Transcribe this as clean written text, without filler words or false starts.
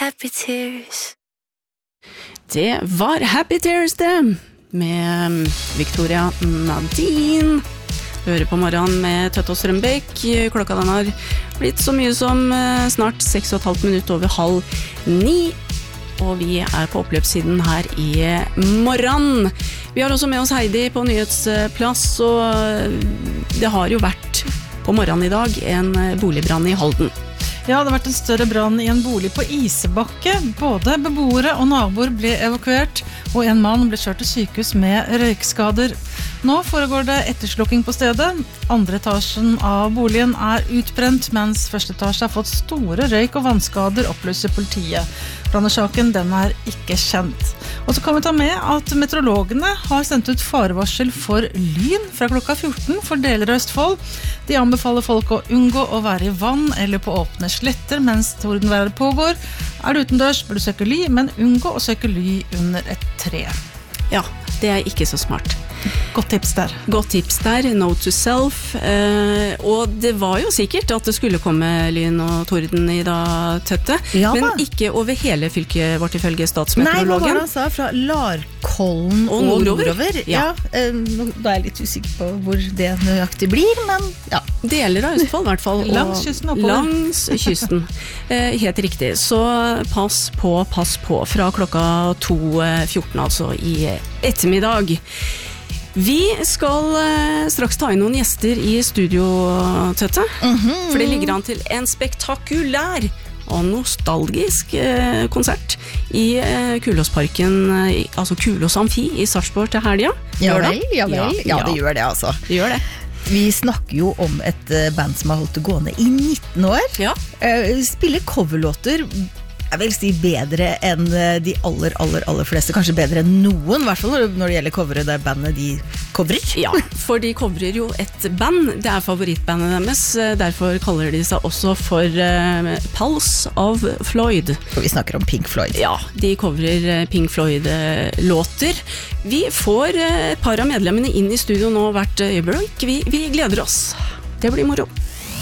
Happy Tears. Det var Happy Tears det, med Victoria Nadine. Hører på morgenen med Tøtt og Strømbekk. Klokka den har blitt så mye som snart 6,5 minutter over 8:30. Og vi er på oppløpssiden her i morgen. Vi har også med oss Heidi på nyhetsplass, og det har jo vært på morgenen i dag en boligbrann i Halden. Ja, det har vært en større brann i en bolig på Isebakke. Både beboere og naboer ble evakuert, og en mann ble kjørt til sykehus med røykskader. Nå foregår det etterslukking på stedet. Andre etasjen av boligen er utbrent, mens første etasje har fått store røyk- og vannskader, opplyser politiet. Brannårsaken, den er ikke kjent. Og så kan vi ta med at meteorologene har sendt ut farevarsel for lyn fra klokka 14 for deler av Østfold. De anbefaler folk å unngå å være i vann eller på åpne sletter mens tordenværet pågår. Er du utendørs, bør du søke ly, men unngå å søke ly under et tre. Ja, det er ikke så smart. Godt tips der. Godt tips der, note to self. Og det var jo sikkert at det skulle komme lyn og torden i da Tøtte, Ja, men da. ikke over hele fylket vårt ifølge Nei, hva var statsmeteorologen. det han sa? Fra Larkollen Og og nordover. nordover? Ja. Da er jeg litt usikker på hvor det nøyaktig blir, men ja. Deler av Østfold i hvert fall. og Langs kysten oppover. Langs kysten. Helt riktig. Så pass på fra klokka 2:14 altså i ettermiddag. Vi skal straks ta inn noen gjester i studio, Tøtte. For det ligger an til en spektakulær og nostalgisk konsert i Kulåsparken, altså Kulås Amfi i Sarpsborg til helga. Ja Gjør det? vel, ja vel. Ja, det gjør det altså. Det gjør det. Vi snakker jo om et band som har holdt det gående i 19 år. Ja. Spiller coverlåter, jeg vil si bedre enn de aller fleste, kanskje bedre enn noen, i hvert fall når det gjelder coveret der bandet de coverer. Ja, for de coverer jo et band, det er favorittbandet deres, derfor kaller de seg også for Pulse of Floyd. Og vi snakker om Pink Floyd. Ja, de coverer Pink Floyd-låter. Vi får et par av medlemmene inn i studio nå hvert øyeblikk. Vi gleder oss. Det blir moro.